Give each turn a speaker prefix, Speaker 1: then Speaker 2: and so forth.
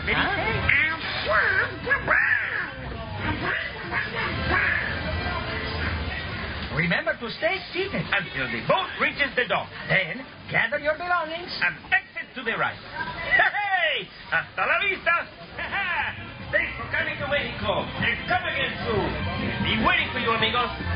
Speaker 1: Ready? Remember to stay seated until the boat reaches the dock. Then, gather your belongings and exit to the right. Hey! Hasta la vista! Thanks for coming to Mexico. And come again soon. Be waiting for you, amigos.